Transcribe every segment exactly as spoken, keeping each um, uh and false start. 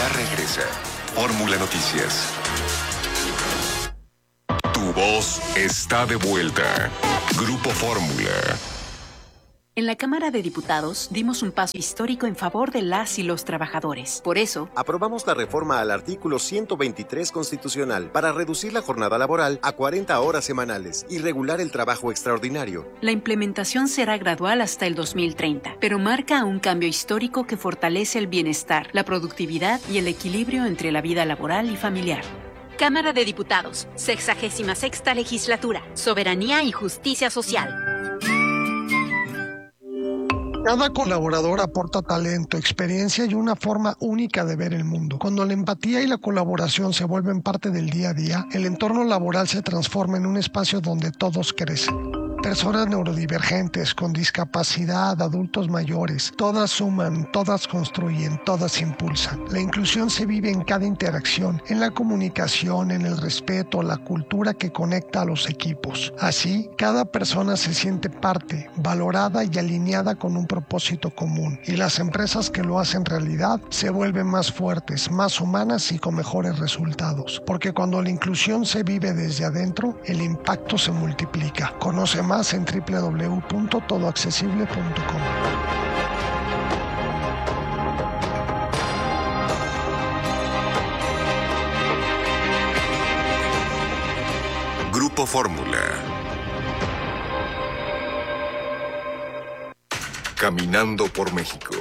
Ya regresa Fórmula Noticias. Tu voz está de vuelta. Grupo Fórmula. En la Cámara de Diputados dimos un paso histórico en favor de las y los trabajadores. Por eso, aprobamos la reforma al artículo ciento veintitrés constitucional para reducir la jornada laboral a cuarenta horas semanales y regular el trabajo extraordinario. La implementación será gradual hasta el dos mil treinta, pero marca un cambio histórico que fortalece el bienestar, la productividad y el equilibrio entre la vida laboral y familiar. Cámara de Diputados, sexagésima sexta legislatura, soberanía y justicia social. Cada colaborador aporta talento, experiencia y una forma única de ver el mundo. Cuando la empatía y la colaboración se vuelven parte del día a día, el entorno laboral se transforma en un espacio donde todos crecen. Personas neurodivergentes, con discapacidad, adultos mayores, todas suman, todas construyen, todas impulsan. La inclusión se vive en cada interacción, en la comunicación, en el respeto, la cultura que conecta a los equipos. Así, cada persona se siente parte, valorada y alineada con un propósito común. Y las empresas que lo hacen realidad se vuelven más fuertes, más humanas y con mejores resultados. Porque cuando la inclusión se vive desde adentro, el impacto se multiplica. Conoce más en doble u doble u doble u punto todo accesible punto com. Grupo Fórmula. Caminando por México.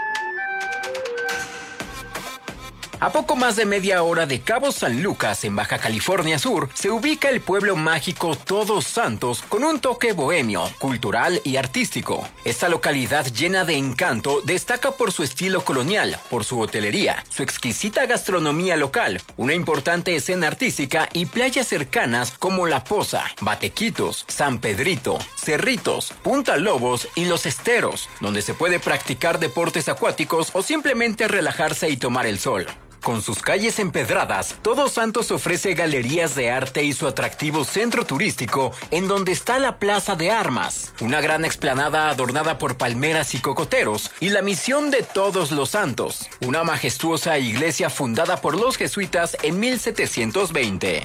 A poco más de media hora de Cabo San Lucas, en Baja California Sur, se ubica el pueblo mágico Todos Santos con un toque bohemio, cultural y artístico. Esta localidad llena de encanto destaca por su estilo colonial, por su hotelería, su exquisita gastronomía local, una importante escena artística y playas cercanas como La Poza, Batequitos, San Pedrito, Cerritos, Punta Lobos y Los Esteros, donde se puede practicar deportes acuáticos o simplemente relajarse y tomar el sol. Con sus calles empedradas, Todos Santos ofrece galerías de arte y su atractivo centro turístico, en donde está la Plaza de Armas, una gran explanada adornada por palmeras y cocoteros, y la Misión de Todos los Santos, una majestuosa iglesia fundada por los jesuitas en mil setecientos veinte.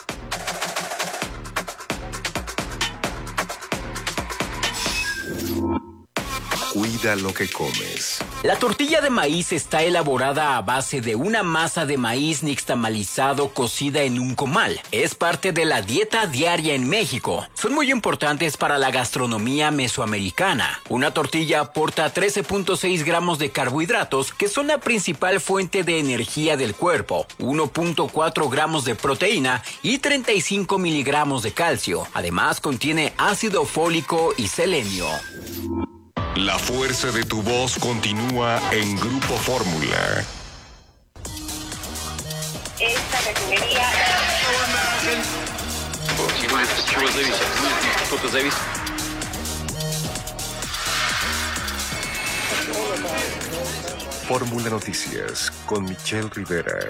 Cuida lo que comes. La tortilla de maíz está elaborada a base de una masa de maíz nixtamalizado cocida en un comal. Es parte de la dieta diaria en México. Son muy importantes para la gastronomía mesoamericana. Una tortilla aporta trece punto seis gramos de carbohidratos, que son la principal fuente de energía del cuerpo, uno punto cuatro gramos de proteína y treinta y cinco miligramos de calcio. Además, contiene ácido fólico y selenio. La fuerza de tu voz continúa en Grupo Fórmula. Esta refinería... Fórmula Noticias con Michelle Rivera.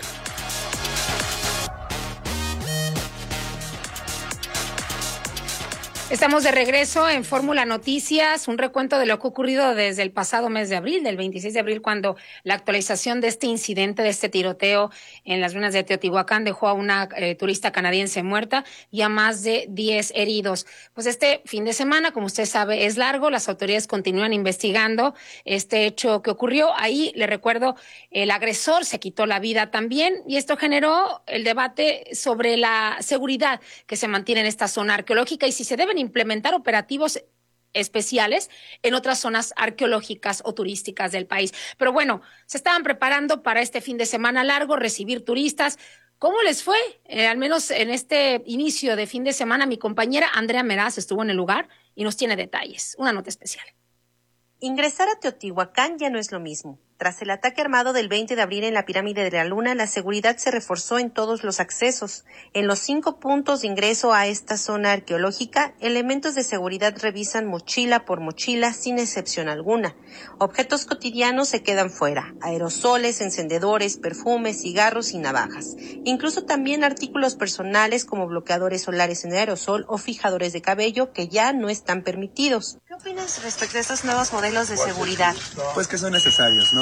Estamos de regreso en Fórmula Noticias, un recuento de lo que ha ocurrido desde el pasado mes de abril, del veintiséis de abril, cuando la actualización de este incidente, de este tiroteo en las ruinas de Teotihuacán dejó a una eh, turista canadiense muerta y a más de diez heridos. Pues este fin de semana, como usted sabe, es largo, las autoridades continúan investigando este hecho que ocurrió. Ahí, le recuerdo, el agresor se quitó la vida también y esto generó el debate sobre la seguridad que se mantiene en esta zona arqueológica y si se deben implementar operativos especiales en otras zonas arqueológicas o turísticas del país. Pero bueno, se estaban preparando para este fin de semana largo, recibir turistas. ¿Cómo les fue? Eh, al menos en este inicio de fin de semana, mi compañera Andrea Meraz estuvo en el lugar y nos tiene detalles. Una nota especial. Ingresar a Teotihuacán ya no es lo mismo. Tras el ataque armado del veinte de abril en la Pirámide de la Luna, la seguridad se reforzó en todos los accesos. En los cinco puntos de ingreso a esta zona arqueológica, elementos de seguridad revisan mochila por mochila sin excepción alguna. Objetos cotidianos se quedan fuera, aerosoles, encendedores, perfumes, cigarros y navajas. Incluso también artículos personales como bloqueadores solares en aerosol o fijadores de cabello que ya no están permitidos. ¿Qué opinas respecto a estos nuevos modelos de seguridad? Pues que son necesarios, ¿no?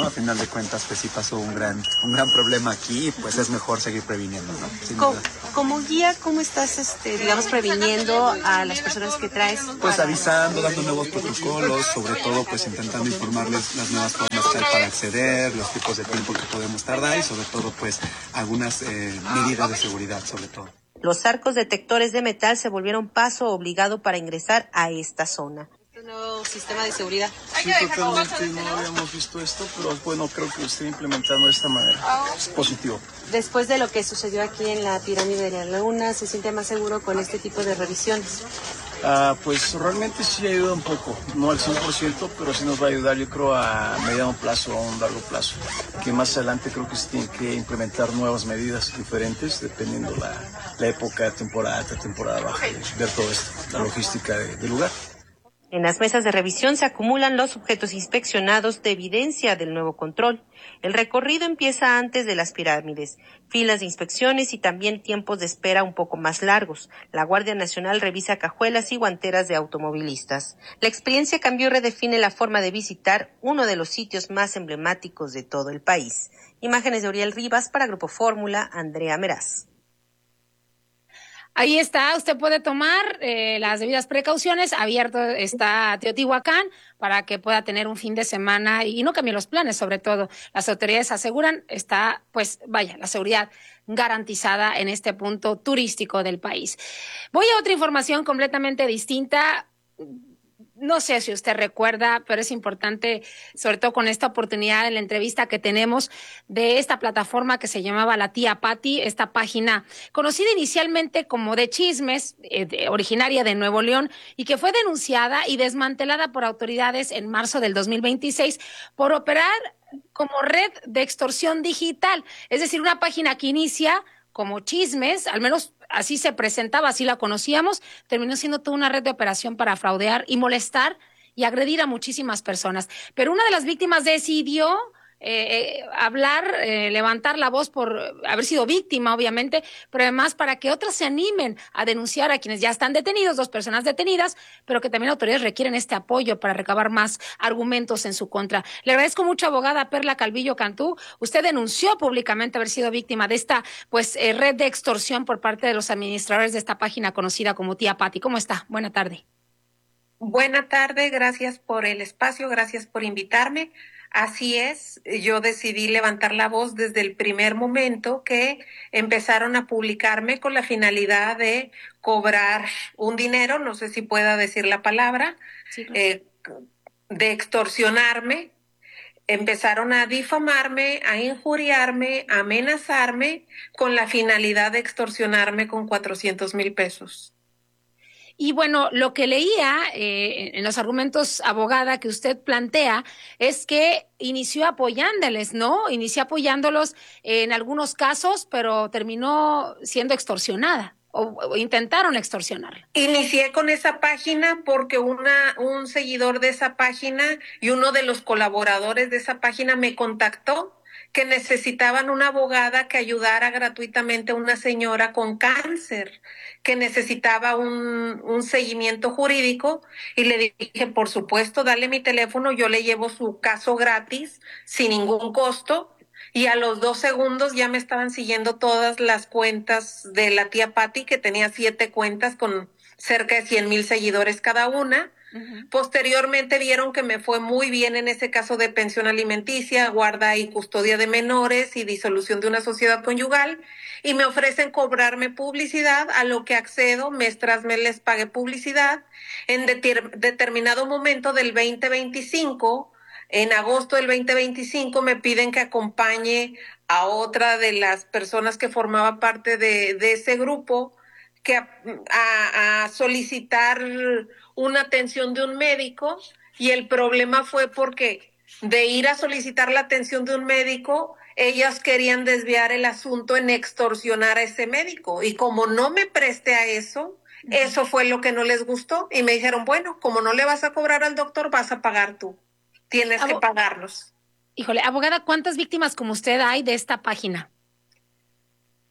¿no? A final de cuentas, pues sí pasó un gran, un gran problema aquí y pues es mejor seguir previniendo, ¿no? Sin Co- duda. Como guía, ¿cómo estás, este, digamos, previniendo a las personas que traes? Pues para... avisando, dando nuevos protocolos, sobre todo pues intentando informarles las nuevas formas que hay para acceder, los tipos de tiempo que podemos tardar y sobre todo pues algunas eh, medidas de seguridad sobre todo. Los arcos detectores de metal se volvieron paso obligado para ingresar a esta zona. ¿Este nuevo sistema de seguridad? Sí, totalmente, no habíamos visto esto, pero bueno, creo que lo estoy implementando de esta manera. Es positivo. Después de lo que sucedió aquí en la pirámide de la Luna, ¿se siente más seguro con este tipo de revisiones? Ah, pues realmente sí ayuda un poco, no al cien por ciento, pero sí nos va a ayudar, yo creo, a mediano plazo, a un largo plazo. Que más adelante creo que se tienen que implementar nuevas medidas diferentes, dependiendo la, la época, temporada alta, temporada baja, y ver todo esto, la logística de- del lugar. En las mesas de revisión se acumulan los objetos inspeccionados de evidencia del nuevo control. El recorrido empieza antes de las pirámides, filas de inspecciones y también tiempos de espera un poco más largos. La Guardia Nacional revisa cajuelas y guanteras de automovilistas. La experiencia cambió y redefine la forma de visitar uno de los sitios más emblemáticos de todo el país. Imágenes de Uriel Rivas para Grupo Fórmula, Andrea Meraz. Ahí está, usted puede tomar eh, las debidas precauciones. Abierto está Teotihuacán para que pueda tener un fin de semana y no cambie los planes, sobre todo. Las autoridades aseguran está, pues vaya, la seguridad garantizada en este punto turístico del país. Voy a otra información completamente distinta. No sé si usted recuerda, pero es importante, sobre todo con esta oportunidad en la entrevista que tenemos de esta plataforma que se llamaba La Tía Pati, esta página conocida inicialmente como de chismes, eh, de, originaria de Nuevo León, y que fue denunciada y desmantelada por autoridades en marzo del dos mil veintiséis por operar como red de extorsión digital. Es decir, una página que inicia como chismes, al menos así se presentaba, así la conocíamos, terminó siendo toda una red de operación para fraudear y molestar y agredir a muchísimas personas. Pero una de las víctimas decidió eh, eh, hablar, eh, levantar la voz por haber sido víctima, obviamente, pero además para que otras se animen a denunciar a quienes ya están detenidos, dos personas detenidas, pero que también autoridades requieren este apoyo para recabar más argumentos en su contra. Le agradezco mucho, abogada Perla Calvillo Cantú. Usted denunció públicamente haber sido víctima de esta pues eh, red de extorsión por parte de los administradores de esta página conocida como Tía Pati. ¿Cómo está? Buena tarde. Buena tarde, gracias por el espacio, gracias por invitarme. Así es, yo decidí levantar la voz desde el primer momento que empezaron a publicarme con la finalidad de cobrar un dinero, no sé si pueda decir la palabra, sí, claro. eh, de extorsionarme. Empezaron a difamarme, a injuriarme, a amenazarme con la finalidad de extorsionarme con cuatrocientos mil pesos. Y bueno, lo que leía eh, en los argumentos, abogada, que usted plantea es que inició apoyándoles, ¿no? Inició apoyándolos en algunos casos, pero terminó siendo extorsionada o, o intentaron extorsionarla. Inicié con esa página porque una un seguidor de esa página y uno de los colaboradores de esa página me contactó que necesitaban una abogada que ayudara gratuitamente a una señora con cáncer, que necesitaba un, un seguimiento jurídico, y le dije, por supuesto, dale mi teléfono, yo le llevo su caso gratis, sin ningún costo, y a los dos segundos ya me estaban siguiendo todas las cuentas de la tía Pati, que tenía siete cuentas con cerca de cien mil seguidores cada una. Uh-huh. Posteriormente vieron que me fue muy bien en ese caso de pensión alimenticia, guarda y custodia de menores y disolución de una sociedad conyugal, y me ofrecen cobrarme publicidad, a lo que accedo, mes tras mes les pagué publicidad. En deter- determinado momento del veinte veinticinco, en agosto del veinte veinticinco, me piden que acompañe a otra de las personas que formaba parte de, de ese grupo, que a, a, a solicitar una atención de un médico, y el problema fue porque de ir a solicitar la atención de un médico, ellas querían desviar el asunto en extorsionar a ese médico, y como no me presté a eso, uh-huh. eso fue lo que no les gustó, y me dijeron, bueno, como no le vas a cobrar al doctor, vas a pagar tú, tienes Abo- que pagarnos. Híjole, abogada, ¿cuántas víctimas como usted hay de esta página?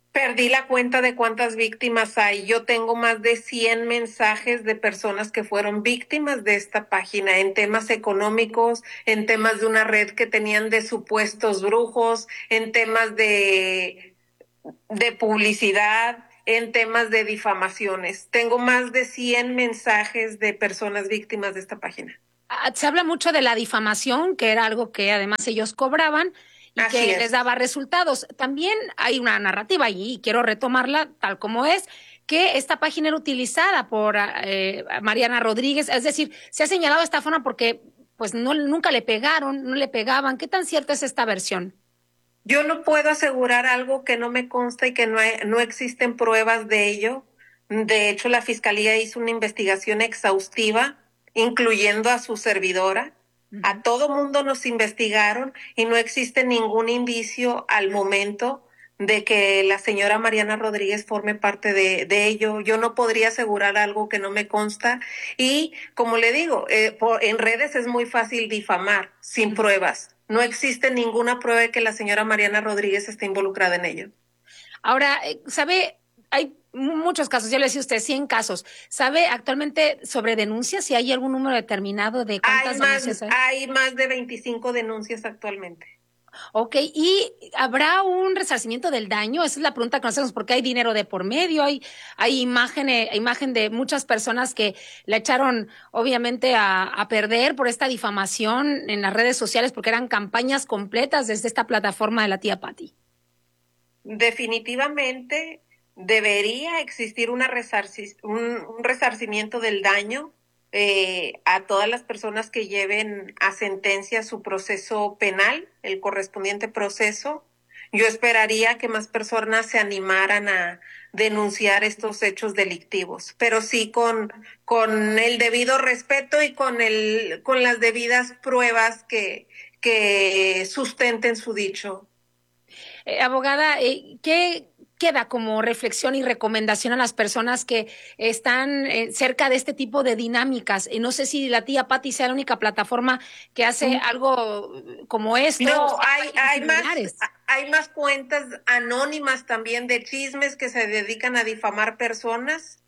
Perdí la cuenta de cuántas víctimas hay. Yo tengo más de cien mensajes de personas que fueron víctimas de esta página en temas económicos, en temas de una red que tenían de supuestos brujos, en temas de, de publicidad, en temas de difamaciones. Tengo más de cien mensajes de personas víctimas de esta página. Se habla mucho de la difamación, que era algo que además ellos cobraban y Así que es. les daba resultados. También hay una narrativa allí, y quiero retomarla tal como es, que esta página era utilizada por eh, Mariana Rodríguez. Es decir, se ha señalado de esta forma porque pues no, nunca le pegaron, no le pegaban. ¿Qué tan cierta es esta versión? Yo no puedo asegurar algo que no me consta y que no, hay, no existen pruebas de ello. De hecho, la Fiscalía hizo una investigación exhaustiva, incluyendo a su servidora. Uh-huh. A todo mundo nos investigaron y no existe ningún indicio al momento de que la señora Mariana Rodríguez forme parte de, de ello. Yo no podría asegurar algo que no me consta. Y, como le digo, eh, por, en redes es muy fácil difamar sin pruebas. No existe ninguna prueba de que la señora Mariana Rodríguez esté involucrada en ello. Ahora, ¿sabe? Hay muchos casos, ya le decía usted, cien casos. ¿Sabe actualmente sobre denuncias si hay algún número determinado de cuántas hay más, denuncias hay? Hay más de veinticinco denuncias actualmente. Ok, ¿y habrá un resarcimiento del daño? Esa es la pregunta que nos hacemos, porque hay dinero de por medio, hay, hay imágenes, imagen de muchas personas que la echaron obviamente a, a perder por esta difamación en las redes sociales, porque eran campañas completas desde esta plataforma de la tía Pati. Definitivamente debería existir una resarci- un, un resarcimiento del daño eh, a todas las personas que lleven a sentencia su proceso penal, el correspondiente proceso. Yo esperaría que más personas se animaran a denunciar estos hechos delictivos, pero sí con, con el debido respeto y con, el, con las debidas pruebas que, que sustenten su dicho. Eh, abogada, eh, ¿qué queda como reflexión y recomendación a las personas que están eh, cerca de este tipo de dinámicas? Y no sé si la tía Pati sea la única plataforma que hace mm. algo como esto. No, hay, hay, más, hay más cuentas anónimas también de chismes que se dedican a difamar personas.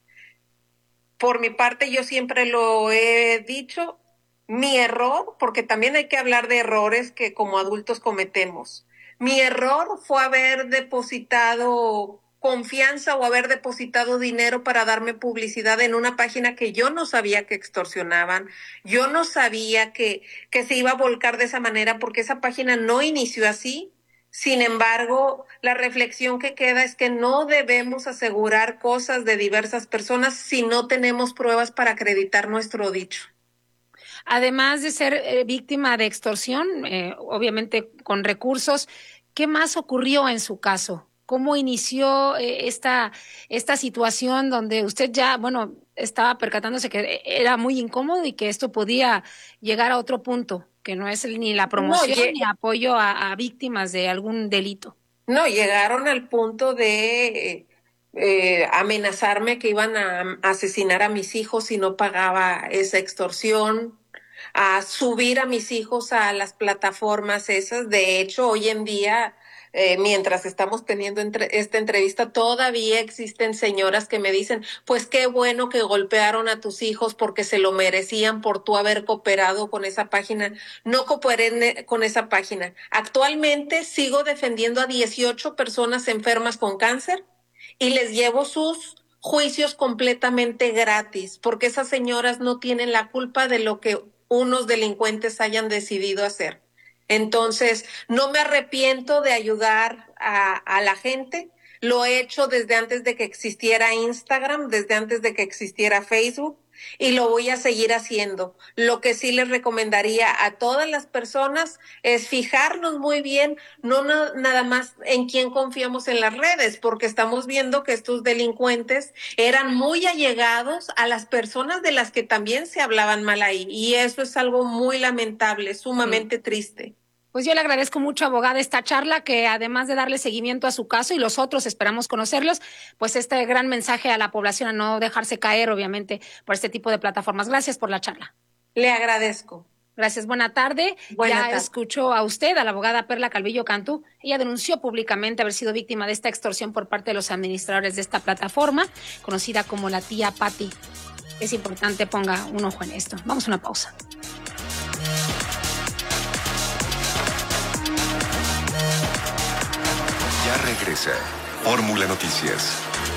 Por mi parte, yo siempre lo he dicho, mi error, porque también hay que hablar de errores que como adultos cometemos. Mi error fue haber depositado confianza o haber depositado dinero para darme publicidad en una página que yo no sabía que extorsionaban. Yo no sabía que, que se iba a volcar de esa manera porque esa página no inició así. Sin embargo, la reflexión que queda es que no debemos asegurar cosas de diversas personas si no tenemos pruebas para acreditar nuestro dicho. Además de ser eh, víctima de extorsión, eh, obviamente con recursos, ¿qué más ocurrió en su caso? ¿Cómo inició eh, esta, esta situación donde usted ya, bueno, estaba percatándose que era muy incómodo y que esto podía llegar a otro punto, que no es ni la promoción no, ni apoyo a, a víctimas de algún delito? No, llegaron al punto de eh, amenazarme que iban a asesinar a mis hijos si no pagaba esa extorsión, a subir a mis hijos a las plataformas esas. De hecho, hoy en día, eh, mientras estamos teniendo entre, esta entrevista, todavía existen señoras que me dicen, pues qué bueno que golpearon a tus hijos porque se lo merecían por tú haber cooperado con esa página. No cooperé con esa página. Actualmente sigo defendiendo a dieciocho personas enfermas con cáncer y les llevo sus juicios completamente gratis, porque esas señoras no tienen la culpa de lo que unos delincuentes hayan decidido hacer. Entonces, no me arrepiento de ayudar a, a la gente. Lo he hecho desde antes de que existiera Instagram, desde antes de que existiera Facebook, y lo voy a seguir haciendo. Lo que sí les recomendaría a todas las personas es fijarnos muy bien, no na- nada más en quién confiamos en las redes, porque estamos viendo que estos delincuentes eran muy allegados a las personas de las que también se hablaban mal ahí, y eso es algo muy lamentable, sumamente sí. triste. Pues yo le agradezco mucho, abogada, esta charla, que además de darle seguimiento a su caso y los otros esperamos conocerlos, pues este gran mensaje a la población a no dejarse caer, obviamente, por este tipo de plataformas. Gracias por la charla. Le agradezco. Gracias, buena tarde. Buena ya tarde. escuchó a usted, a la abogada Perla Calvillo Cantú. Ella denunció públicamente haber sido víctima de esta extorsión por parte de los administradores de esta plataforma, conocida como la tía Patti. Es importante ponga un ojo en esto. Vamos a una pausa. Ya regresa Fórmula Noticias.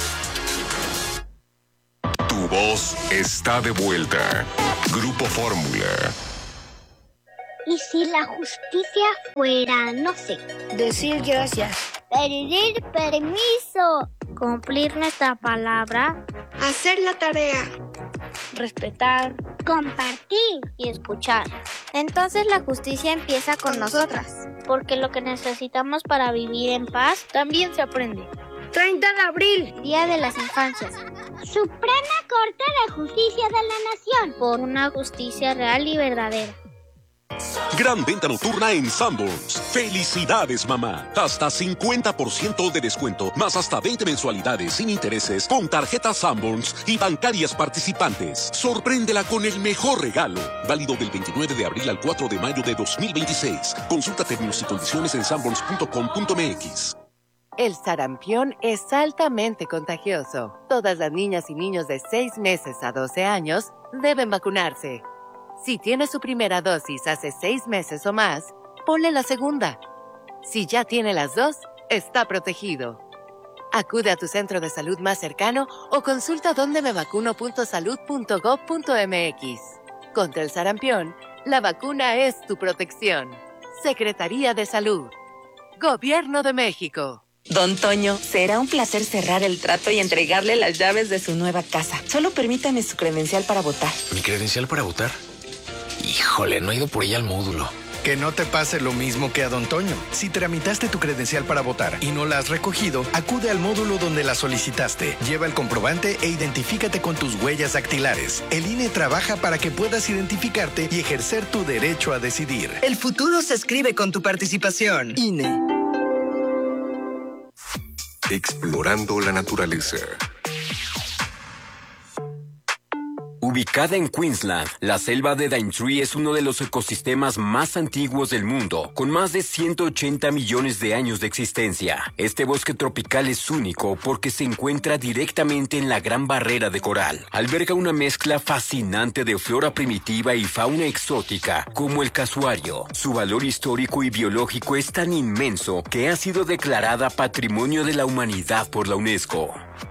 Tu voz está de vuelta. Grupo Fórmula. ¿Y si la justicia fuera, no sé, decir gracias, pedir permiso, cumplir nuestra palabra, hacer la tarea, respetar, compartir y escuchar? Entonces la justicia empieza con nosotras, porque lo que necesitamos para vivir en paz también se aprende. treinta de abril, Día de las Infancias. Suprema Corte de Justicia de la Nación, por una justicia real y verdadera. Gran venta nocturna en Sanborns. ¡Felicidades, mamá! Hasta cincuenta por ciento de descuento, más hasta veinte mensualidades sin intereses con tarjetas Sanborns y bancarias participantes. Sorpréndela con el mejor regalo. Válido del veintinueve de abril al cuatro de mayo de dos mil veintiséis. Consulta términos y condiciones en sanborns punto com punto m x. El sarampión es altamente contagioso. Todas las niñas y niños de seis meses a doce años deben vacunarse. Si tiene su primera dosis hace seis meses o más, ponle la segunda. Si ya tiene las dos, está protegido. Acude a tu centro de salud más cercano o consulta donde me vacuno punto salud punto gob punto m x. Contra el sarampión, la vacuna es tu protección. Secretaría de Salud. Gobierno de México. Don Toño, será un placer cerrar el trato y entregarle las llaves de su nueva casa. Solo permítame su credencial para votar. ¿Mi credencial para votar? Híjole, no he ido por ella al módulo. Que no te pase lo mismo que a Don Toño. Si tramitaste tu credencial para votar y no la has recogido, acude al módulo donde la solicitaste. Lleva el comprobante e identifícate con tus huellas dactilares. El I N E trabaja para que puedas identificarte y ejercer tu derecho a decidir. El futuro se escribe con tu participación. I N E. Explorando la naturaleza. Ubicada en Queensland, la selva de Daintree es uno de los ecosistemas más antiguos del mundo, con más de ciento ochenta millones de años de existencia. Este bosque tropical es único porque se encuentra directamente en la Gran Barrera de Coral. Alberga una mezcla fascinante de flora primitiva y fauna exótica, como el casuario. Su valor histórico y biológico es tan inmenso que ha sido declarada Patrimonio de la Humanidad por la UNESCO.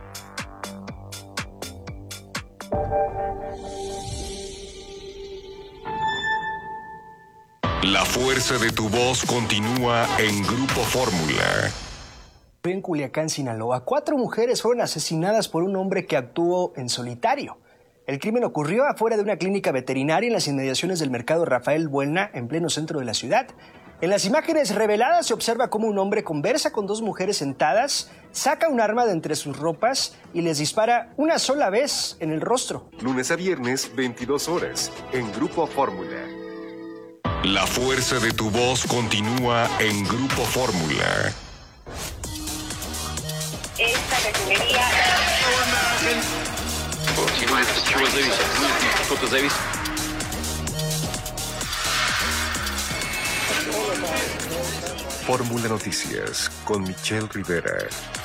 La fuerza de tu voz continúa en Grupo Fórmula. En Culiacán, Sinaloa, cuatro mujeres fueron asesinadas por un hombre que actuó en solitario. El crimen ocurrió afuera de una clínica veterinaria en las inmediaciones del mercado Rafael Buelna, en pleno centro de la ciudad. En las imágenes reveladas se observa cómo un hombre conversa con dos mujeres sentadas, saca un arma de entre sus ropas y les dispara una sola vez en el rostro. Lunes a viernes, veintidós horas, en Grupo Fórmula. La fuerza de tu voz continúa en Grupo Fórmula. Esta refinería... Fórmula Noticias con Michelle Rivera.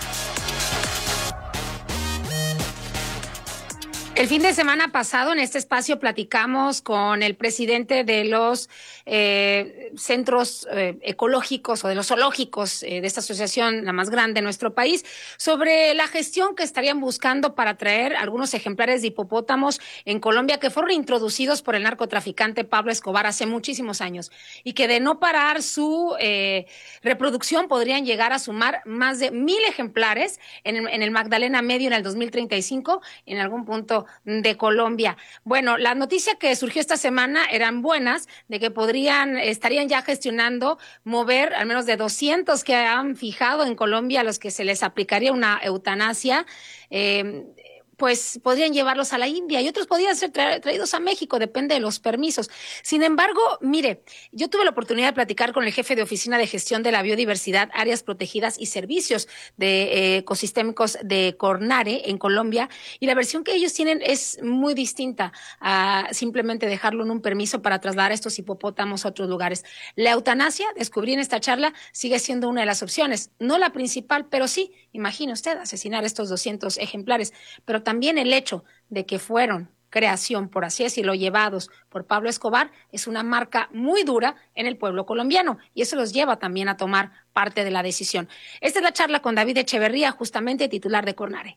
El fin de semana pasado en este espacio platicamos con el presidente de los eh, centros eh, ecológicos o de los zoológicos eh, de esta asociación, la más grande de nuestro país, sobre la gestión que estarían buscando para traer algunos ejemplares de hipopótamos en Colombia que fueron introducidos por el narcotraficante Pablo Escobar hace muchísimos años y que de no parar su eh, reproducción podrían llegar a sumar más de mil ejemplares en el, en el Magdalena Medio en el dos mil treinta y cinco, en algún punto de Colombia. Bueno, la noticia que surgió esta semana eran buenas, de que podrían, estarían ya gestionando mover al menos de doscientos que han fijado en Colombia a los que se les aplicaría una eutanasia, eh, pues podrían llevarlos a la India y otros podrían ser tra traídos a México, depende de los permisos. Sin embargo, mire, yo tuve la oportunidad de platicar con el jefe de Oficina de Gestión de la Biodiversidad, Áreas Protegidas y Servicios de eh, Ecosistémicos de Cornare, en Colombia, y la versión que ellos tienen es muy distinta a simplemente dejarlo en un permiso para trasladar a estos hipopótamos a otros lugares. La eutanasia, descubrí en esta charla, sigue siendo una de las opciones, no la principal, pero sí, imagine usted, asesinar estos doscientos ejemplares, pero también el hecho de que fueron creación, por así decirlo, llevados por Pablo Escobar, es una marca muy dura en el pueblo colombiano y eso los lleva también a tomar parte de la decisión. Esta es la charla con David Echeverría, justamente titular de Cornare.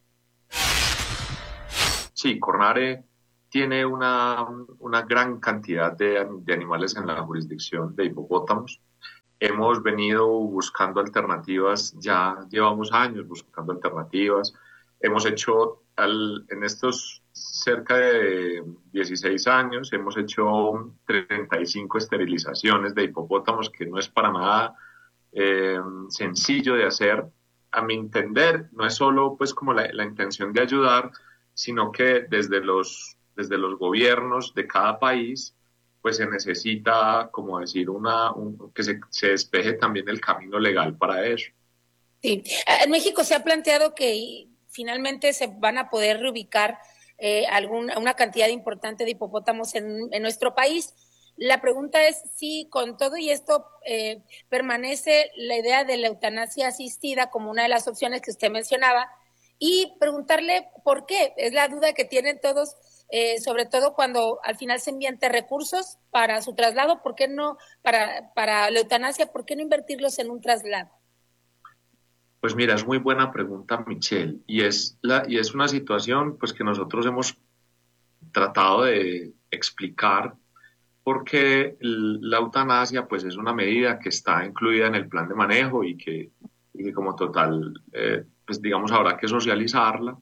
Sí, Cornare tiene una, una gran cantidad de, de animales en la jurisdicción de hipopótamos. Hemos venido buscando alternativas, ya llevamos años buscando alternativas. Hemos hecho, al, en estos cerca de dieciséis años, hemos hecho treinta y cinco esterilizaciones de hipopótamos, que no es para nada eh, sencillo de hacer. A mi entender, no es solo pues como la, la intención de ayudar, sino que desde los, desde los gobiernos de cada país, pues se necesita, como decir, una, un, que se, se despeje también el camino legal para eso. Sí, en México se ha planteado que finalmente se van a poder reubicar eh, alguna, una cantidad importante de hipopótamos en, en nuestro país. La pregunta es si con todo y esto eh, permanece la idea de la eutanasia asistida como una de las opciones que usted mencionaba, y preguntarle por qué. Es la duda que tienen todos, eh, sobre todo cuando al final se envían recursos para su traslado. ¿Por qué no, para, para la eutanasia, por qué no invertirlos en un traslado? Pues mira, es muy buena pregunta, Michelle, y es, la, y es una situación pues que nosotros hemos tratado de explicar, porque la eutanasia pues es una medida que está incluida en el plan de manejo y que, y que como total, eh, pues digamos, habrá que socializarla.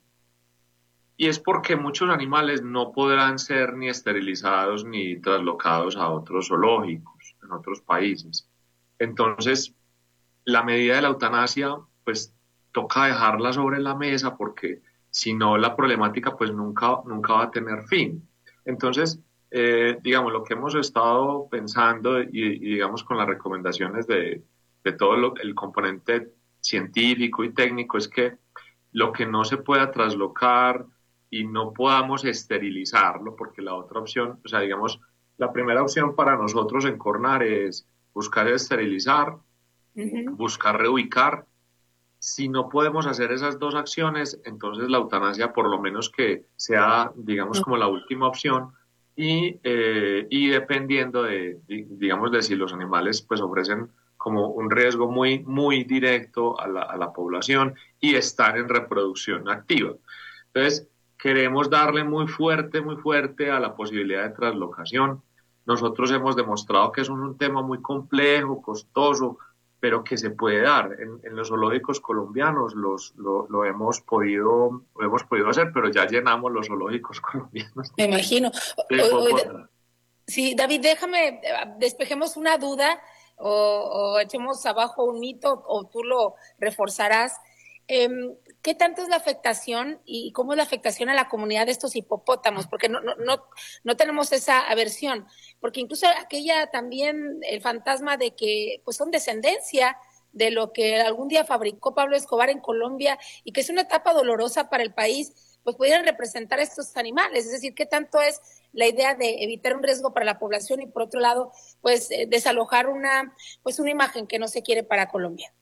Y es porque muchos animales no podrán ser ni esterilizados ni traslocados a otros zoológicos en otros países. Entonces, la medida de la eutanasia pues toca dejarla sobre la mesa, porque si no la problemática pues nunca, nunca va a tener fin. Entonces, eh, digamos, lo que hemos estado pensando y, y digamos con las recomendaciones de, de todo lo, el componente científico y técnico es que lo que no se pueda traslocar y no podamos esterilizarlo, porque la otra opción, o sea, digamos, la primera opción para nosotros en Cornare es buscar esterilizar, uh-huh. buscar reubicar. Si no podemos hacer esas dos acciones, entonces la eutanasia por lo menos que sea, digamos, como la última opción, y, eh, y dependiendo de, digamos, de si los animales pues ofrecen como un riesgo muy, muy directo a la, a la población y están en reproducción activa. Entonces, queremos darle muy fuerte, muy fuerte a la posibilidad de traslocación. Nosotros hemos demostrado que es un, un tema muy complejo, costoso, pero que se puede dar. En, en los zoológicos colombianos los, lo, lo, hemos podido, lo hemos podido hacer, pero ya llenamos los zoológicos colombianos. Me imagino. O, o, sí, David, déjame, despejemos una duda o, o echemos abajo un mito, o tú lo reforzarás. Eh, ¿Qué tanto es la afectación y cómo es la afectación a la comunidad de estos hipopótamos? Porque no, no, no, no tenemos esa aversión, porque incluso aquella también, el fantasma de que pues son descendencia de lo que algún día fabricó Pablo Escobar en Colombia y que es una etapa dolorosa para el país, pues pudieran representar a estos animales. Es decir, ¿qué tanto es la idea de evitar un riesgo para la población y por otro lado, pues eh, desalojar una, pues una imagen que no se quiere para Colombia?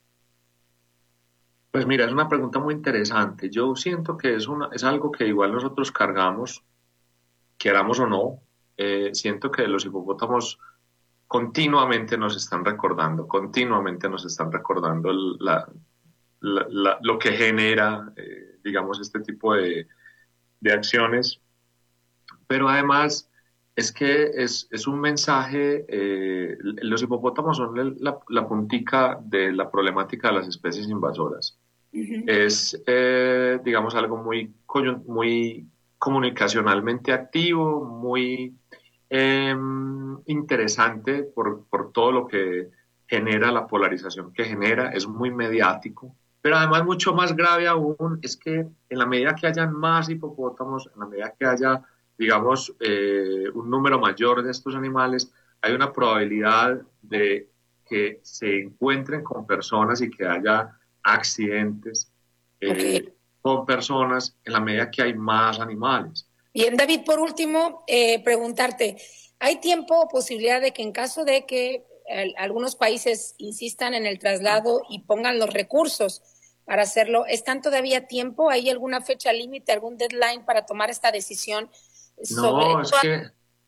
Pues mira, es una pregunta muy interesante. Yo siento que es, una, es algo que igual nosotros cargamos, queramos o no. Eh, siento que los hipopótamos continuamente nos están recordando, continuamente nos están recordando la, la, la, lo que genera, eh, digamos, este tipo de, de acciones. Pero además es que es, es un mensaje, eh, los hipopótamos son la, la puntica de la problemática de las especies invasoras. Uh-huh. Es, eh, digamos, algo muy, muy comunicacionalmente activo, muy eh, interesante por, por todo lo que genera, la polarización que genera, es muy mediático. Pero además mucho más grave aún es que en la medida que hayan más hipopótamos, en la medida que haya, digamos, eh, un número mayor de estos animales, hay una probabilidad de que se encuentren con personas y que haya accidentes eh, okay. con personas en la medida que hay más animales. Bien, David, por último, eh, preguntarte, ¿hay tiempo o posibilidad de que en caso de que eh, algunos países insistan en el traslado y pongan los recursos para hacerlo, ¿están todavía a tiempo? ¿Hay alguna fecha límite, algún deadline para tomar esta decisión? Sobre... No, es que,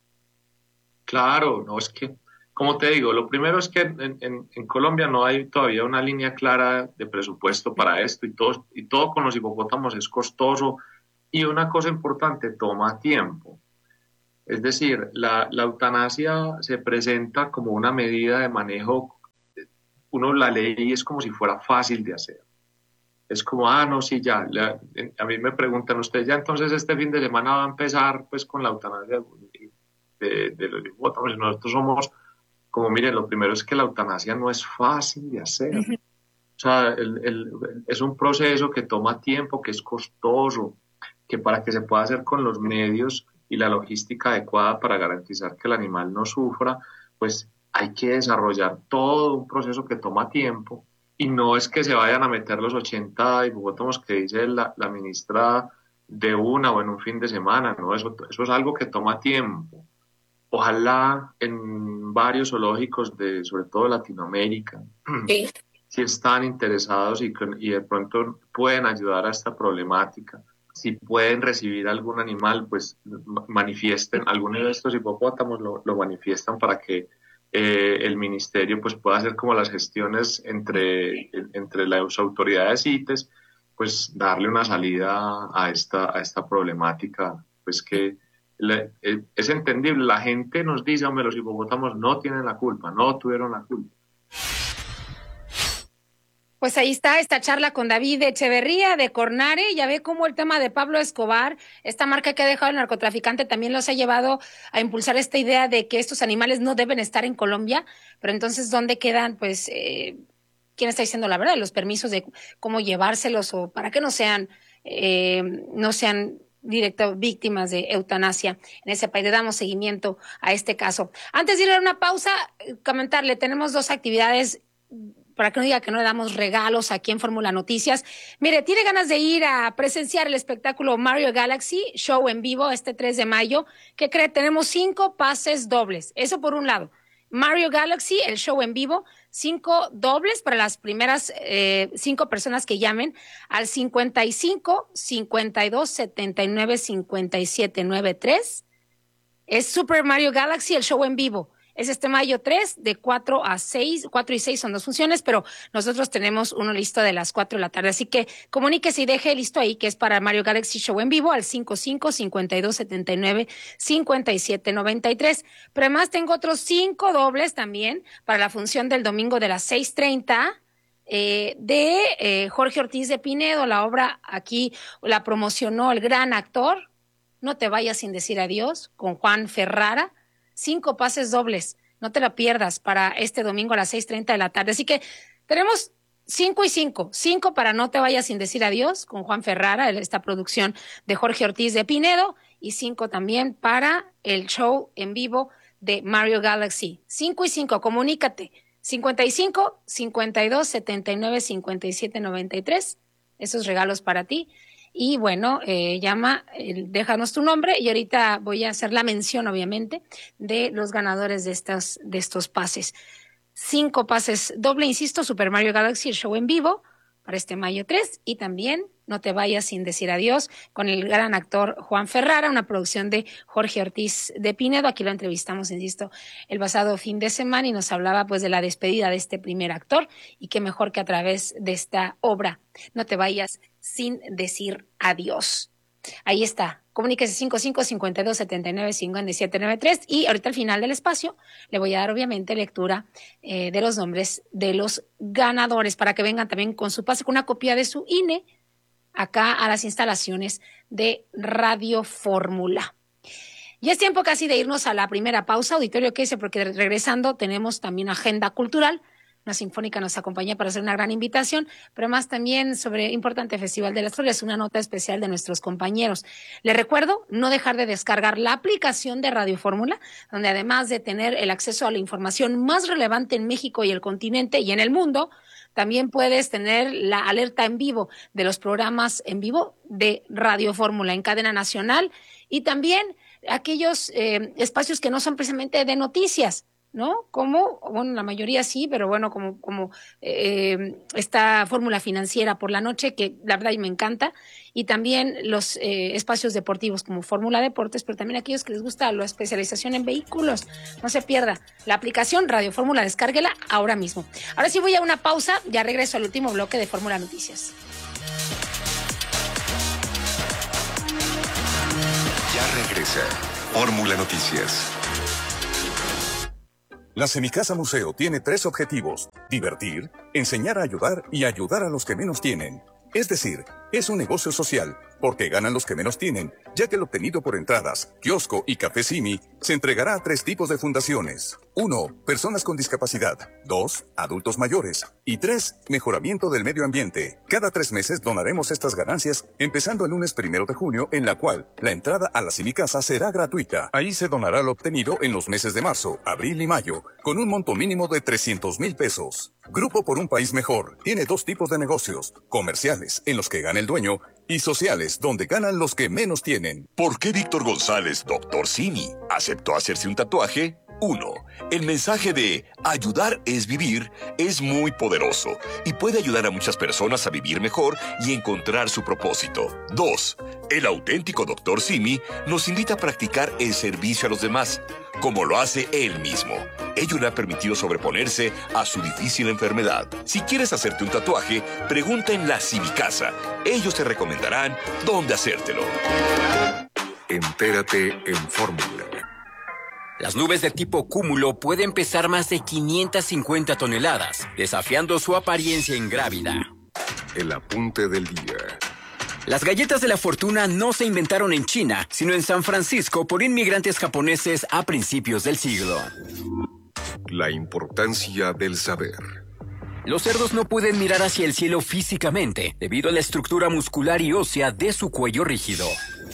claro, no, es que, como te digo, lo primero es que en, en, en Colombia no hay todavía una línea clara de presupuesto para esto y todo, y todo con los hipopótamos es costoso y una cosa importante, toma tiempo. Es decir, la, la eutanasia se presenta como una medida de manejo, uno la lee y es como si fuera fácil de hacer. Es como, ah, no, sí, ya, la, a mí me preguntan, ¿usted ya entonces este fin de semana va a empezar pues con la eutanasia de, de los hipopótamos? Y nosotros somos, como miren, lo primero es que la eutanasia no es fácil de hacer. Uh-huh. O sea, el, el, es un proceso que toma tiempo, que es costoso, que para que se pueda hacer con los medios y la logística adecuada para garantizar que el animal no sufra, pues hay que desarrollar todo un proceso que toma tiempo. Y no es que se vayan a meter los ochenta hipopótamos que dice la, la ministra de una o en un fin de semana, ¿no? Eso, eso es algo que toma tiempo. Ojalá en varios zoológicos, de, sobre todo de Latinoamérica, sí. si están interesados y, y de pronto pueden ayudar a esta problemática, si pueden recibir algún animal, pues manifiesten, algunos de estos hipopótamos lo, lo manifiestan para que Eh, el ministerio pues pueda hacer como las gestiones entre, entre las autoridades C I T E S, pues darle una salida a esta, a esta problemática, pues que le, es entendible, la gente nos dice, hombre, los hipopótamos no tienen la culpa, no tuvieron la culpa. Pues ahí está esta charla con David Echeverría de Cornare. Ya ve cómo el tema de Pablo Escobar, esta marca que ha dejado el narcotraficante, también los ha llevado a impulsar esta idea de que estos animales no deben estar en Colombia. Pero entonces, ¿dónde quedan, pues, eh, quién está diciendo la verdad? Los permisos de cómo llevárselos o para que no sean, eh, no sean directas víctimas de eutanasia en ese país. Le damos seguimiento a este caso. Antes de ir a una pausa, comentarle, tenemos dos actividades para que no diga que no le damos regalos aquí en Fórmula Noticias. Mire, tiene ganas de ir a presenciar el espectáculo Mario Galaxy, show en vivo este tres de mayo. ¿Qué cree? Tenemos cinco pases dobles. Eso por un lado. Mario Galaxy, el show en vivo, cinco dobles para las primeras eh, cinco personas que llamen al cincuenta y cinco, cincuenta y dos, setenta y nueve, cincuenta y siete, noventa y tres. Es Super Mario Galaxy, el show en vivo. Es este mayo tres, de cuatro a seis, cuatro y seis son dos funciones, pero nosotros tenemos uno listo de las cuatro de la tarde. Así que comuníquese y deje listo ahí, que es para Mario Galaxy Show en vivo, al cincuenta y cinco, cincuenta y dos, setenta y nueve, cincuenta y siete, noventa y tres. Pero además tengo otros cinco dobles también para la función del domingo de las seis treinta. Eh, de eh, Jorge Ortiz de Pinedo. La obra aquí la promocionó el gran actor No te vayas sin decir adiós, con Juan Ferrara. Cinco pases dobles, no te la pierdas, para este domingo a las seis treinta de la tarde. Así que tenemos cinco y cinco, cinco para No te vayas sin decir adiós, con Juan Ferrara, esta producción de Jorge Ortiz de Pinedo, y cinco también para el show en vivo de Mario Galaxy. Cinco y cinco, comunícate. cincuenta y cinco, cincuenta y dos, setenta y nueve, cincuenta y siete, noventa y tres. Esos regalos para ti. Y bueno, eh, llama, eh, déjanos tu nombre y ahorita voy a hacer la mención, obviamente, de los ganadores de estos, de estos pases. Cinco pases doble, insisto, Super Mario Galaxy, el show en vivo para este mayo tres, y también No te vayas sin decir adiós, con el gran actor Juan Ferrara, una producción de Jorge Ortiz de Pinedo. Aquí lo entrevistamos, insisto, el pasado fin de semana y nos hablaba pues de la despedida de este primer actor, y qué mejor que a través de esta obra, No te vayas sin decir adiós. Ahí está. Comuníquese cincuenta y cinco, cincuenta y dos, setenta y nueve, cincuenta y siete, noventa y tres, y ahorita al final del espacio le voy a dar obviamente lectura eh, de los nombres de los ganadores para que vengan también con su pase, con una copia de su I N E acá a las instalaciones de Radio Fórmula. Ya es tiempo casi de irnos a la primera pausa, auditorio, ¿qué dice? Porque regresando tenemos también agenda cultural una sinfónica nos acompaña para hacer una gran invitación, pero más también sobre importante Festival de las Flores, una nota especial de nuestros compañeros. Les recuerdo no dejar de descargar la aplicación de Radio Fórmula, donde además de tener el acceso a la información más relevante en México y el continente y en el mundo, también puedes tener la alerta en vivo de los programas en vivo de Radio Fórmula en cadena nacional y también aquellos eh, espacios que no son precisamente de noticias, ¿no? Como, bueno, la mayoría sí, pero bueno, como, como eh, esta fórmula financiera por la noche, que la verdad me encanta, y también los eh, espacios deportivos como Fórmula Deportes, pero también aquellos que les gusta la especialización en vehículos. No se pierda la aplicación Radio Fórmula, descárguela ahora mismo. Ahora sí voy a una pausa, ya regreso al último bloque de Fórmula Noticias. Ya regresa Fórmula Noticias. La Semicasa Museo tiene tres objetivos: divertir, enseñar a ayudar y ayudar a los que menos tienen. Es decir, es un negocio social, porque ganan los que menos tienen, ya que el obtenido por entradas, kiosco y café Simi se entregará a tres tipos de fundaciones. Uno, personas con discapacidad. Dos, adultos mayores. Y tres, mejoramiento del medio ambiente. Cada tres meses donaremos estas ganancias, empezando el lunes primero de junio, en la cual la entrada a la Semicasa será gratuita. Ahí se donará lo obtenido en los meses de marzo, abril y mayo, con un monto mínimo de trescientos mil pesos. Grupo por un País Mejor tiene dos tipos de negocios: comerciales, en los que gana el dueño, y sociales, donde ganan los que menos tienen. ¿Por qué Víctor González, doctor Simi, aceptó hacerse un tatuaje? Uno, el mensaje de ayudar es vivir es muy poderoso y puede ayudar a muchas personas a vivir mejor y encontrar su propósito. Dos, el auténtico doctor Simi nos invita a practicar el servicio a los demás, como lo hace él mismo. Ello le ha permitido sobreponerse a su difícil enfermedad. Si quieres hacerte un tatuaje, pregunta en la Semicasa. Ellos te recomendarán dónde hacértelo. Entérate en Fórmula. Las nubes de tipo cúmulo pueden pesar más de quinientas cincuenta toneladas, desafiando su apariencia ingrávida. El apunte del día. Las galletas de la fortuna no se inventaron en China, sino en San Francisco por inmigrantes japoneses a principios del siglo. La importancia del saber. Los cerdos no pueden mirar hacia el cielo físicamente, debido a la estructura muscular y ósea de su cuello rígido.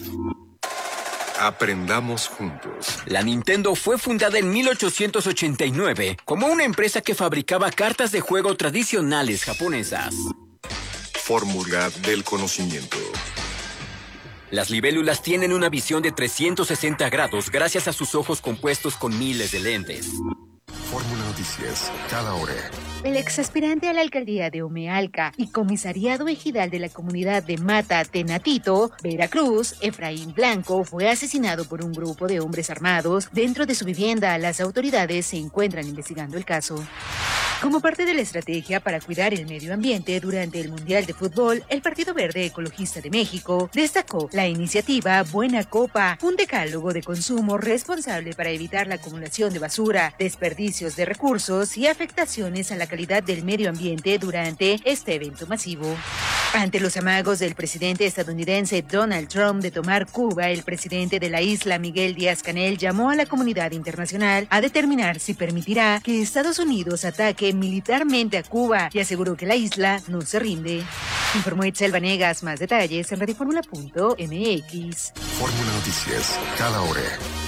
Aprendamos juntos. La Nintendo fue fundada en mil ochocientos ochenta y nueve como una empresa que fabricaba cartas de juego tradicionales japonesas. Fórmula del conocimiento. Las libélulas tienen una visión de trescientos sesenta grados gracias a sus ojos compuestos con miles de lentes. Fórmula Noticias, cada hora. El exaspirante a la alcaldía de Omealca y comisariado ejidal de la comunidad de Mata Tenatito, Veracruz, Efraín Blanco, fue asesinado por un grupo de hombres armados dentro de su vivienda. Las autoridades se encuentran investigando el caso. Como parte de la estrategia para cuidar el medio ambiente durante el Mundial de Fútbol, el Partido Verde Ecologista de México destacó la iniciativa Buena Copa, un decálogo de consumo responsable para evitar la acumulación de basura, desperdicios de recursos y afectaciones a la calidad del medio ambiente durante este evento masivo. Ante los amagos del presidente estadounidense Donald Trump de tomar Cuba, el presidente de la isla, Miguel Díaz-Canel, llamó a la comunidad internacional a determinar si permitirá que Estados Unidos ataque militarmente a Cuba y aseguró que la isla no se rinde. Informó Itzel Vanegas. Más detalles en radioformula punto m x. Fórmula Noticias, cada hora.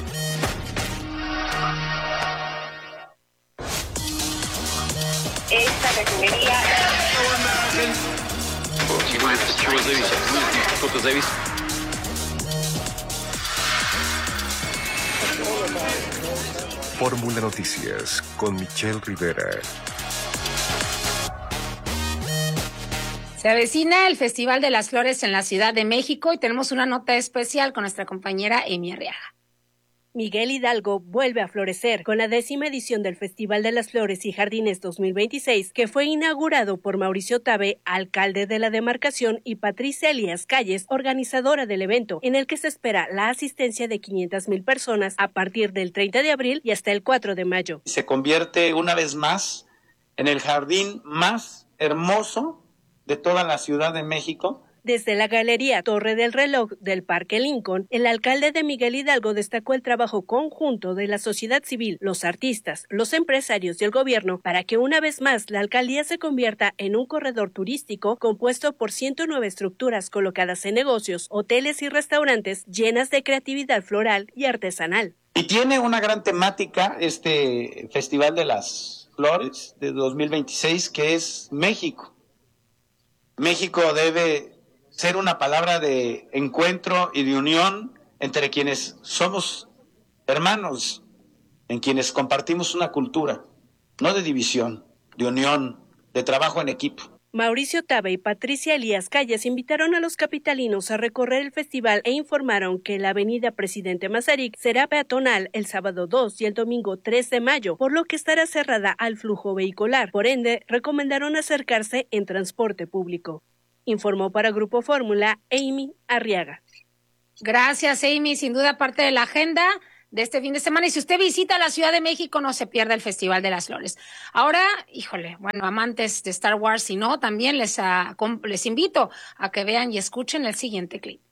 Esta refinería... Fórmula Noticias con Michelle Rivera. Se avecina el Festival de las Flores en la Ciudad de México y tenemos una nota especial con nuestra compañera Emi Arriaga. Miguel Hidalgo vuelve a florecer con la décima edición del Festival de las Flores y Jardines dos mil veintiséis, que fue inaugurado por Mauricio Tabe, alcalde de la demarcación, y Patricia Elías Calles, organizadora del evento, en el que se espera la asistencia de quinientas mil personas a partir del treinta de abril y hasta el cuatro de mayo. Se convierte una vez más en el jardín más hermoso de toda la Ciudad de México Desde la Galería Torre del Reloj del Parque Lincoln, el alcalde de Miguel Hidalgo destacó el trabajo conjunto de la sociedad civil, los artistas, los empresarios y el gobierno para que una vez más la alcaldía se convierta en un corredor turístico compuesto por ciento nueve estructuras colocadas en negocios, hoteles y restaurantes llenas de creatividad floral y artesanal. Y tiene una gran temática este Festival de las Flores de dos mil veintiséis, que es México. México debe ser una palabra de encuentro y de unión entre quienes somos hermanos, en quienes compartimos una cultura, no de división, de unión, de trabajo en equipo. Mauricio Tabe y Patricia Elías Calles invitaron a los capitalinos a recorrer el festival e informaron que la avenida Presidente Mazarik será peatonal el sábado dos y el domingo tres de mayo, por lo que estará cerrada al flujo vehicular. Por ende, recomendaron acercarse en transporte público. Informó para Grupo Fórmula Amy Arriaga. Gracias, Amy. Sin duda parte de la agenda de este fin de semana. Y si usted visita la Ciudad de México, no se pierda el Festival de las Flores. Ahora, híjole, bueno, amantes de Star Wars, si no, también les, a, les invito a que vean y escuchen el siguiente clip.